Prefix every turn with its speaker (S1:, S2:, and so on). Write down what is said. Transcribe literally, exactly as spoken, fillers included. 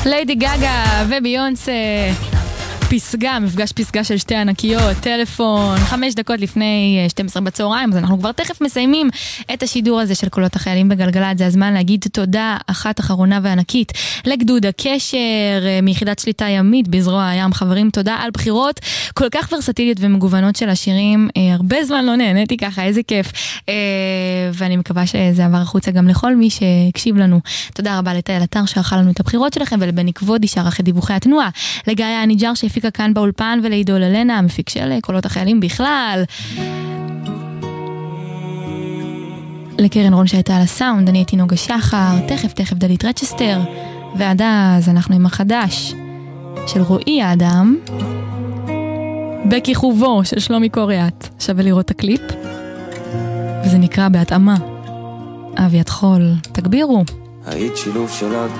S1: ליידי גגה וביונסה, פסגה, מפגש פסגה של שתי ענקיות, טלפון, חמש דקות לפני שתים עשרה בצהריים, אז אנחנו כבר תכף מסיימים את השידור הזה של קולות החיילים בגלגלת. זה הזמן להגיד תודה אחת אחרונה וענקית לגדוד הקשר מיחידת שליטה ימית בזרוע הים. חברים, תודה על בחירות כל כך ורסטיליות ומגוונות של השירים. הרבה זמן לא נהניתי ככה, איזה כיף. ואני מקווה שזה עבר החוצה גם לכל מי שהקשיב לנו. תודה רבה לתאל אתר שערכה לנו את הבחירות שלכם, ולבני כבודי שערך את דיווחי התנועה, לגיא הניג'ר שהפיקה כאן באולפן, ולעידו ללנה המפיק של קולות החיילים בכלל, לקרן רון שהייתה על הסאונד. אני הייתי נוגה שחר, תכף תכף דלית רצ'סטר, ועד אז אנחנו עם החדש של רועי האדם בכיכובו של שלומי קוריאט. שווה לראות את הקליפ, וזה נקרא בהתאמה אביעד חול. תגבירו.
S2: היית שילוב של